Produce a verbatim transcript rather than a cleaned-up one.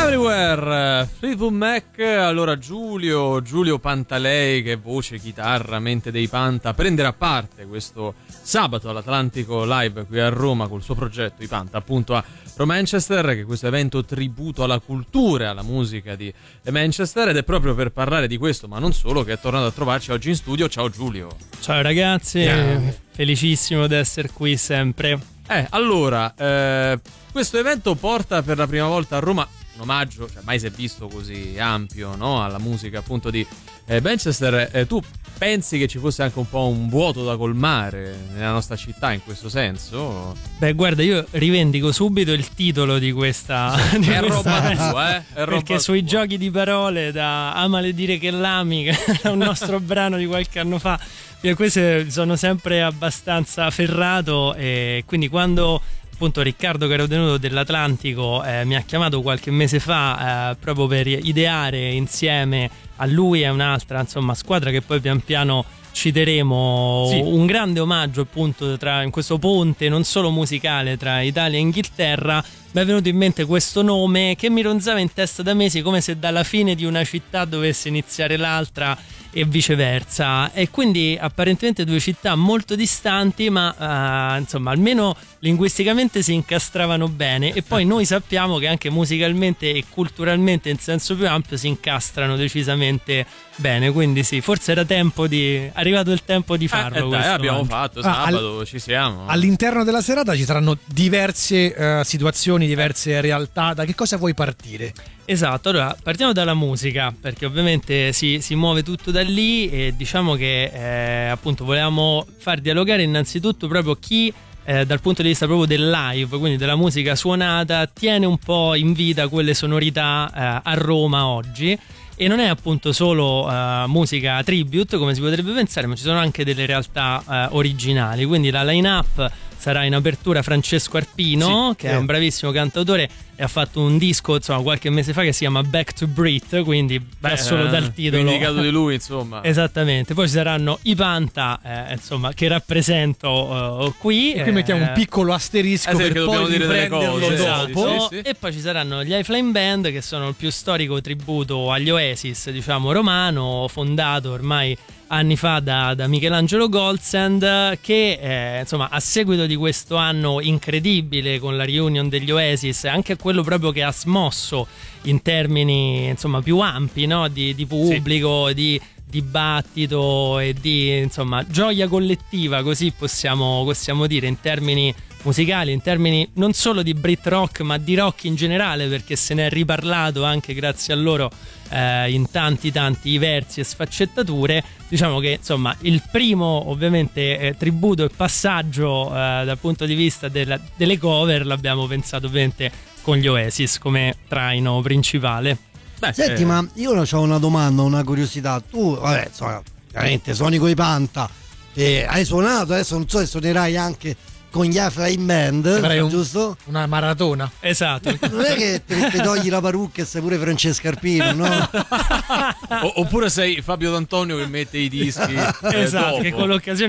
Everywhere, Fleetwood Mac. Allora Giulio, Giulio Pantalei, che voce, chitarra, mente dei Panta, prenderà parte questo sabato all'Atlantico Live qui a Roma col suo progetto I Panta, appunto a Manchester, che è questo evento tributo alla cultura e alla musica di Manchester, ed è proprio per parlare di questo, ma non solo, che è tornato a trovarci oggi in studio. Ciao Giulio. Ciao ragazzi, yeah. Felicissimo di essere qui sempre. Eh, allora, eh, questo evento porta per la prima volta a Roma un omaggio, cioè mai si è visto così ampio, no? Alla musica appunto di eh, Manchester. Eh, tu pensi che ci fosse anche un po' un vuoto da colmare nella nostra città in questo senso? Beh, guarda, io rivendico subito il titolo di questa di è questa roba tua, eh? È roba perché tua. Sui giochi di parole, da A maledire che l'ami, che è un nostro brano di qualche anno fa, io questo sono sempre abbastanza ferrato, e quindi quando appunto Riccardo Carotenuto dell'Atlantico eh, mi ha chiamato qualche mese fa eh, proprio per ideare insieme a lui e un'altra insomma squadra che poi pian piano citeremo, sì, un grande omaggio appunto tra, in questo ponte non solo musicale tra Italia e Inghilterra, mi è venuto in mente questo nome che mi ronzava in testa da mesi, come se dalla fine di una città dovesse iniziare l'altra e viceversa, e quindi apparentemente due città molto distanti, ma uh, insomma almeno linguisticamente si incastravano bene, e poi noi sappiamo che anche musicalmente e culturalmente in senso più ampio si incastrano decisamente bene, quindi sì, forse era tempo di è arrivato il tempo di farlo. Eh, eh dai, abbiamo anche. fatto ah, sabato, al, ci siamo. All'interno della serata ci saranno diverse uh, situazioni, diverse realtà. Da che cosa vuoi partire? Esatto, allora partiamo dalla musica, perché ovviamente si, si muove tutto da lì, e diciamo che eh, appunto volevamo far dialogare innanzitutto proprio chi eh, dal punto di vista proprio del live, quindi della musica suonata, tiene un po' in vita quelle sonorità eh, a Roma oggi. E non è appunto solo uh, musica tribute come si potrebbe pensare, ma ci sono anche delle realtà uh, originali, quindi la line-up sarà in apertura Francesco Arpino, sì, che eh. è un bravissimo cantautore e ha fatto un disco insomma qualche mese fa che si chiama Back to Breathe, quindi beh, solo eh, dal titolo indicato di lui insomma. Esattamente. Poi ci saranno i Panta eh, insomma che rappresento uh, qui, e qui eh, mettiamo un piccolo asterisco eh, per poi riprenderlo cose, dopo, sì, sì, sì. E poi ci saranno gli iFlying Band, che sono il più storico tributo agli Oasis diciamo romano, fondato ormai anni fa da, da Michelangelo Goldsand, che eh, insomma a seguito di questo anno incredibile con la reunion degli Oasis, anche quello proprio che ha smosso in termini insomma più ampi, no? di, di pubblico, sì, di dibattito e di insomma gioia collettiva, così possiamo, possiamo dire, in termini musicali, in termini non solo di Brit rock ma di rock in generale, perché se ne è riparlato anche grazie a loro eh, in tanti tanti versi e sfaccettature. Diciamo che insomma il primo ovviamente eh, tributo e passaggio eh, dal punto di vista della, delle cover l'abbiamo pensato ovviamente con gli Oasis come traino principale. Beh, Senti, eh. ma io ho una domanda, una curiosità. Tu, vabbè, insomma, veramente suoni coi Panta, eh, hai suonato, adesso non so se suonerai anche con gli Afraim Band, giusto? Un, una maratona. Esatto. Non è che ti togli la parrucca e sei pure Francesco Arpino, no? o, oppure sei Fabio D'Antonio che mette i dischi eh, esatto, dopo. che con l'occasione